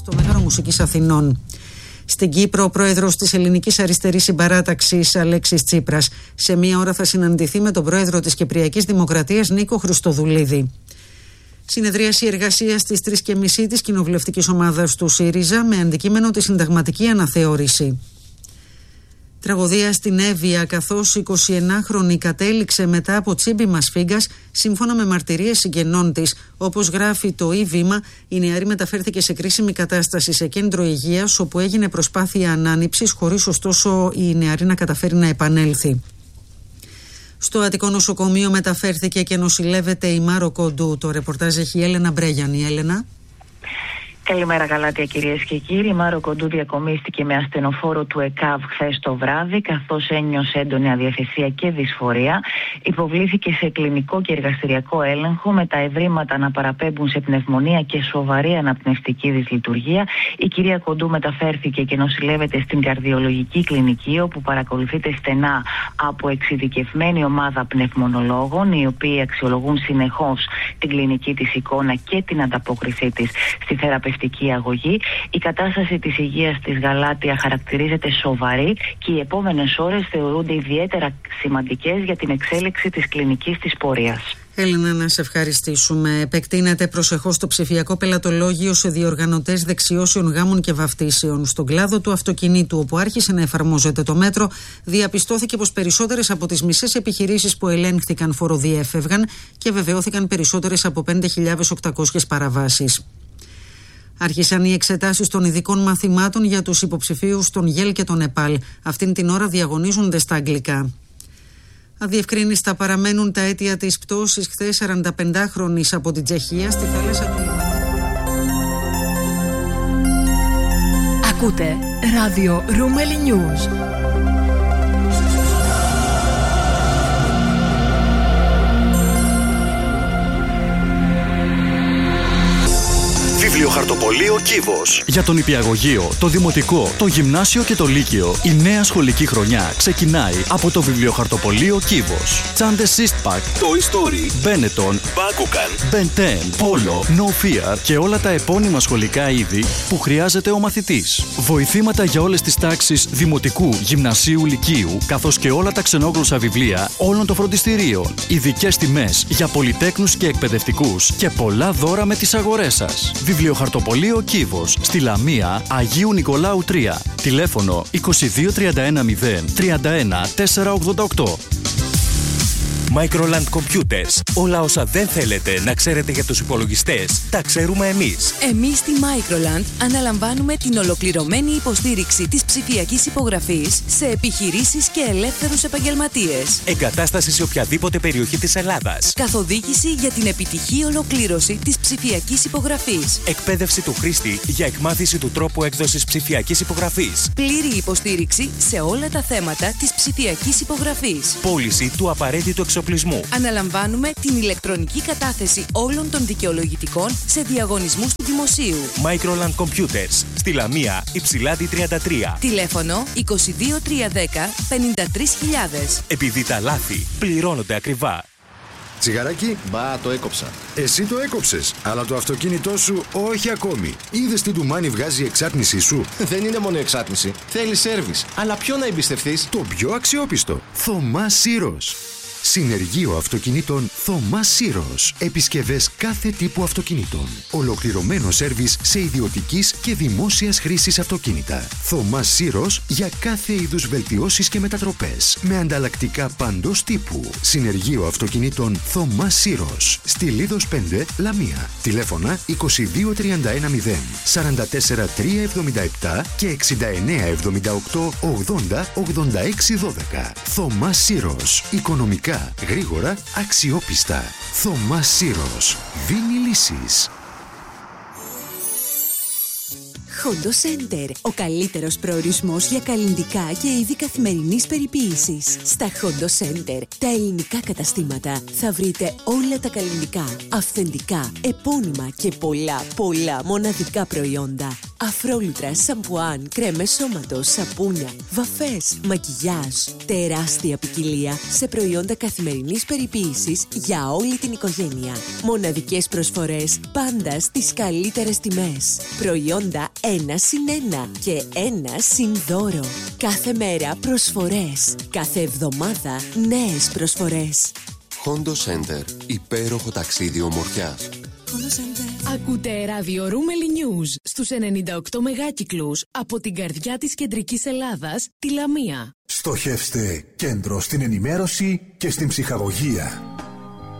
στο Μέγαρο Μουσικής Αθηνών. Στην Κύπρο, ο πρόεδρος της Ελληνικής Αριστερής Συμπαράταξης, Αλέξης Τσίπρας, σε μία ώρα θα συναντηθεί με τον πρόεδρο της Κυπριακής Δημοκρατίας, Νίκο Χριστοδουλίδη. Συνεδρίαση εργασίας στις 3:30 της κοινοβουλευτικής ομάδας του ΣΥΡΙΖΑ με αντικείμενο τη συνταγματική αναθεώρηση. Τραγωδία στην Εύβοια, καθώς 21χρονη κατέληξε μετά από τσίμπημα σφίγγας, σύμφωνα με μαρτυρίες συγγενών της. Όπως γράφει το Βήμα, η νεαρή μεταφέρθηκε σε κρίσιμη κατάσταση σε κέντρο υγείας, όπου έγινε προσπάθεια ανάνυψης, χωρίς ωστόσο η νεαρή να καταφέρει να επανέλθει. Στο Αττικό νοσοκομείο μεταφέρθηκε και νοσηλεύεται η Μάρο Κοντού. Το ρεπορτάζ έχει η Έλενα Μπρέγιανη. Έλενα. Καλημέρα, Γαλάτια, κυρίες και κύριοι. Η Μάρο Κοντού διακομίστηκε με ασθενοφόρο του ΕΚΑΒ χθες το βράδυ, καθώς ένιωσε έντονη αδιαθεσία και δυσφορία. Υποβλήθηκε σε κλινικό και εργαστηριακό έλεγχο, με τα ευρήματα να παραπέμπουν σε πνευμονία και σοβαρή αναπνευστική δυσλειτουργία. Η κυρία Κοντού μεταφέρθηκε και νοσηλεύεται στην καρδιολογική κλινική, όπου παρακολουθείται στενά από εξειδικευμένη ομάδα πνευμονολόγων, οι οποίοι αξιολογούν συνεχώς την κλινική της εικόνα και την ανταπόκρισή της στη θεραπευτική αγωγή. Η κατάσταση της υγείας της Γαλάτια χαρακτηρίζεται σοβαρή και οι επόμενες ώρες θεωρούνται ιδιαίτερα σημαντικές για την εξέλιξη της κλινικής της πορείας. Έλενα, να σε ευχαριστήσουμε. Επεκτείνεται προσεχώς το ψηφιακό πελατολόγιο σε διοργανωτές δεξιώσεων γάμων και βαφτίσεων. Στον κλάδο του αυτοκινήτου, όπου άρχισε να εφαρμόζεται το μέτρο, διαπιστώθηκε πως περισσότερες από τις μισές επιχειρήσεις που ελέγχθηκαν φοροδιέφευγαν και βεβαιώθηκαν περισσότερες από 5.800 παραβάσεις. Άρχισαν οι εξετάσεις των ειδικών μαθημάτων για τους υποψηφίους των ΓΕΛ και των ΕΠΑΛ. Αυτήν την ώρα διαγωνίζονται στα αγγλικά. Αδιευκρίνιστα παραμένουν τα αίτια της πτώσης χθες 45χρονης από την Τσεχία στη θάλασσα του Λιμανιού. Ακούτε ράδιο Ρούμελι Νιούς. Βιβλιοχαρτοπωλείο Κύβος. Για τον νηπιαγωγείο, το δημοτικό, το γυμνάσιο και το λύκειο, η νέα σχολική χρονιά ξεκινάει από το Βιβλιοχαρτοπωλείο Κύβος. Τσάντες Eastpak, Toy Story, Benetton, Bakugan, Ben 10, Polo, No Fear και όλα τα επώνυμα σχολικά είδη που χρειάζεται ο μαθητής. Βοηθήματα για όλες τις τάξεις δημοτικού, γυμνασίου, λυκείου, καθώς και όλα τα ξενόγλωσσα βιβλία όλων των φροντιστηρίων. Ειδικές τιμές για πολυτέκνους και εκπαιδευτικούς και πολλά δώρα με τις αγορές σας. Βιβλιοχαρτοπωλείο Κύβος, στη Λαμία, Αγίου Νικολάου 3. Τηλέφωνο 22 31 0 31 488. Microland Computers. Όλα όσα δεν θέλετε να ξέρετε για τους υπολογιστές, τα ξέρουμε εμείς. Εμείς στη Microland αναλαμβάνουμε την ολοκληρωμένη υποστήριξη της ψηφιακής υπογραφής σε επιχειρήσεις και ελεύθερους επαγγελματίες. Εγκατάσταση σε οποιαδήποτε περιοχή της Ελλάδας. Καθοδήγηση για την επιτυχή ολοκλήρωση της ψηφιακής υπογραφής. Εκπαίδευση του χρήστη για εκμάθηση του τρόπου έκδοσης ψηφιακής υπογραφής. Πλήρη υποστήριξη σε όλα τα θέματα της ψηφιακής υπογραφής. Πώληση του απαραίτητου εξοπλισμού. Αναλαμβάνουμε την ηλεκτρονική κατάθεση όλων των δικαιολογητικών σε διαγωνισμούς του δημοσίου. Microland Computers, στη Λαμία, Υψηλάντη 33. Τηλέφωνο 22 310 53.000. Επειδή τα λάθη πληρώνονται ακριβά. Τσιγαράκι, μπα, το έκοψα. Εσύ το έκοψες, αλλά το αυτοκίνητό σου όχι ακόμη. Είδες τι ντουμάνι βγάζει η εξάτμισή σου? Δεν είναι μόνο εξάτμιση. Θέλει σέρβις. Αλλά ποιο να εμπιστευτείς? Το πιο αξιόπιστο. Θωμά Σύρος. Συνεργείο αυτοκινήτων Θωμά Σύρος. Επισκευές κάθε τύπου αυτοκινήτων. Ολοκληρωμένο σέρβις σε ιδιωτικής και δημόσιας χρήσης αυτοκίνητα. Θωμά Σύρος για κάθε είδους βελτιώσεις και μετατροπές. Με ανταλλακτικά παντός τύπου. Συνεργείο αυτοκινήτων Θωμά Σύρος. Στη Λίδος 5, Λαμία. Τηλέφωνα 22 31 0 44 377 και 69 78 80 86 12. Θωμά Σύρος. Οικονομικά, γρήγορα, αξιόπιστα. Θωμά Σύρος. Δίνει λύσεις. Hondo Center. Ο καλύτερος προορισμός για καλλυντικά και είδη καθημερινής περιποίησης. Στα Hondo Center, τα ελληνικά καταστήματα, θα βρείτε όλα τα καλλυντικά, αυθεντικά, επώνυμα και πολλά μοναδικά προϊόντα. Αφρόλουτρα, σαμπουάν, κρέμες σώματος, σαπούνια, βαφές, μακιγιάζ. Τεράστια ποικιλία σε προϊόντα καθημερινής περιποίησης για όλη την οικογένεια. Μοναδικές προσφορές πάντα στις καλύτερες τιμές. Προϊόντα 1+1 και 1+δώρο. Κάθε μέρα προσφορές. Κάθε εβδομάδα νέες προσφορές. Hondo Center. Υπέροχο ταξίδι ομορφιάς. Ακούτε ραδιορούμελη News στους 98 μεγάκυκλους από την καρδιά της κεντρικής Ελλάδας, τη Λαμία. Στοχεύστε κέντρο στην ενημέρωση και στην ψυχαγωγία.